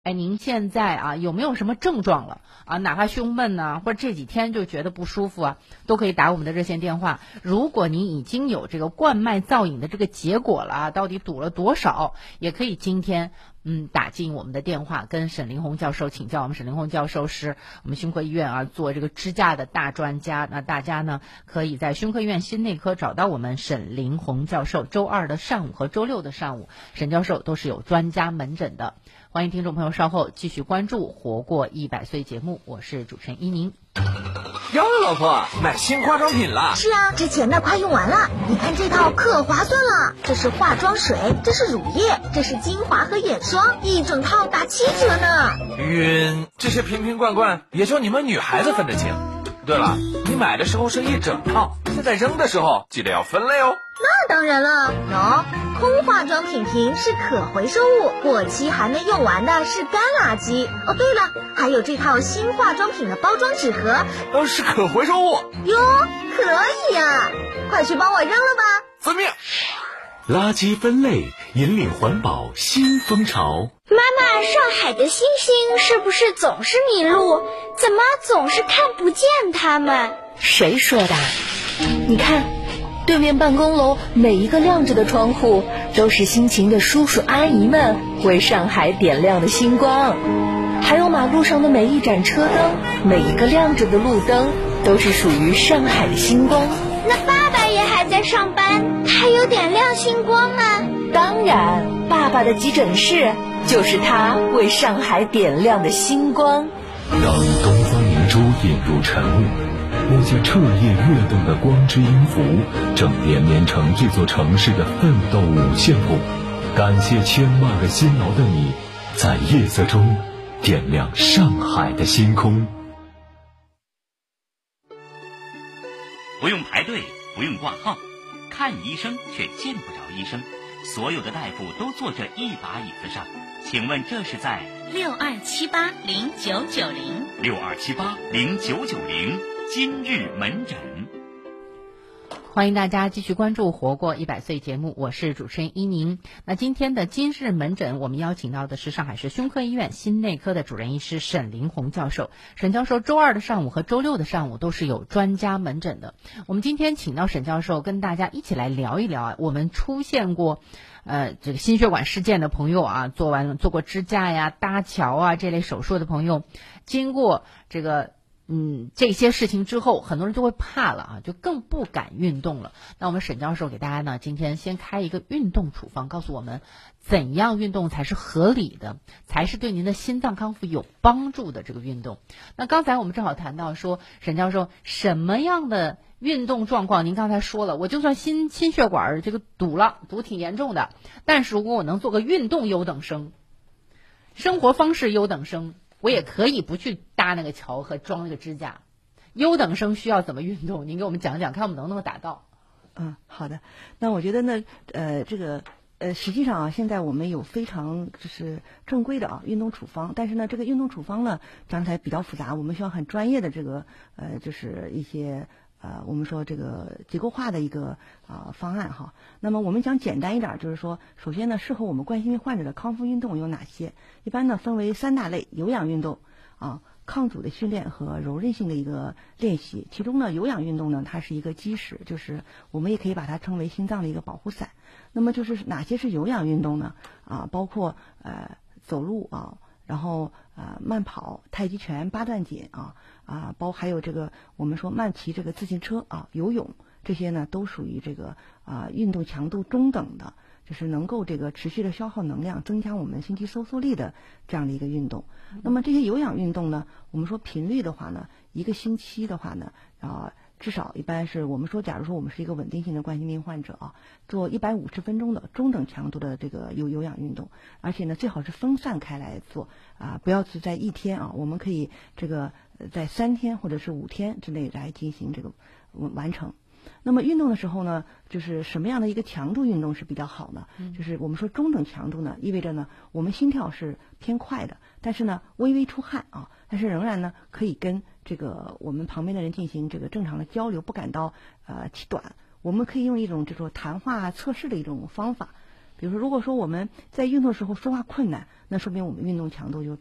哎，您现在有没有什么症状了哪怕胸闷呢，或者这几天就觉得不舒服都可以打我们的热线电话。如果您已经有这个冠脉造影的这个结果了到底堵了多少，也可以今天打进我们的电话，跟沈凌红教授请教。我们沈凌红教授是我们胸科医院做这个支架的大专家。那大家呢可以在胸科医院心内科找到我们沈凌红教授，周二的上午和周六的上午，沈教授都是有专家门诊的。欢迎听众朋友稍后继续关注活过100岁节目，我是主持人依宁。 哟，老婆，买新化妆品了？ 是啊，之前的快用完了。你看这套可划算了，这是化妆水，这是乳液，这是精华和眼霜，一整套打7折呢。 晕，这些瓶瓶罐罐也就你们女孩子分得清。对了，你买的时候是一整套，现在扔的时候记得要分类哦。 那当然了，空化妆品瓶是可回收物，过期还没用完的是干垃圾。哦，对了，还有这套新化妆品的包装纸盒， 是可回收物哟，可以呀，快去帮我扔了吧。 遵命。 垃圾分类引领环保新风潮。 妈妈，上海的星星是不是总是迷路？怎么总是看不见它们？ 谁说的？你看，对面办公楼每一个亮着的窗户，都是辛勤的叔叔阿姨们为上海点亮的星光。还有马路上的每一盏车灯，每一个亮着的路灯，都是属于上海的星光。 那爸爸也还在上班，他有点亮星光吗？ 当然，爸爸的急诊室就是他为上海点亮的星光。 让东方明珠引入晨雾，那些彻夜跃动的光之音符，正连绵成这座城市的奋斗五线谱。感谢千万个辛劳的你，在夜色中点亮上海的星空。 不用排队，不用挂号，看医生却见不着医生，所有的大夫都坐着一把椅子上。请问这是在62780990，62780990今日门诊。 欢迎大家继续关注活过100岁节目，我是主持人依宁。那今天的今日门诊，我们邀请到的是上海市胸科医院心内科的主任医师沈凌红教授。沈教授周二的上午和周六的上午都是有专家门诊的。我们今天请到沈教授跟大家一起来聊一聊我们出现过这个心血管事件的朋友做过支架呀、搭桥这类手术的朋友，经过这个这些事情之后，很多人就会怕了就更不敢运动了。那我们沈教授给大家呢，今天先开一个运动处方，告诉我们怎样运动才是合理的，才是对您的心脏康复有帮助的这个运动。那刚才我们正好谈到说，沈教授什么样的运动状况，您刚才说了，我就算心血管这个堵挺严重的，但是如果我能做个运动优等生，生活方式优等生，我也可以不去搭那个桥和装那个支架。优等生需要怎么运动？您给我们讲讲，看我们能不能达到。 好的。那我觉得呢，实际上现在我们有非常就是正规的运动处方，但是呢，这个运动处方呢讲起来比较复杂，我们需要很专业的这个就是一些我们说这个结构化的一个方案哈。那么我们讲简单一点，就是说，首先呢，适合我们冠心病患者的康复运动有哪些？一般呢分为3大类：有氧运动抗阻的训练和柔韧性的一个练习。其中呢，有氧运动呢，它是一个基石，就是我们也可以把它称为心脏的一个保护伞。那么就是哪些是有氧运动呢？包括走路然后慢跑、太极拳、八段锦还有这个我们说慢骑这个自行车游泳，这些呢都属于这个运动强度中等的，就是能够这个持续的消耗能量，增加我们心肌收缩力的这样的一个运动。那么这些有氧运动呢，我们说频率的话呢，一个星期的话呢至少一般是我们说，假如说我们是一个稳定性的冠心病患者做150分钟的中等强度的这个有氧运动，而且呢最好是分散开来做不要是在一天我们可以这个在3天或者是5天之内来进行这个完成。那么运动的时候呢，就是什么样的一个强度运动是比较好呢？就是我们说中等强度呢，意味着呢我们心跳是偏快的，但是呢微微出汗但是仍然呢可以跟这个我们旁边的人进行这个正常的交流，不感到气短。我们可以用一种这种谈话测试的一种方法， 比如说，如果说我们在运动时候说话困难，那说明我们运动强度就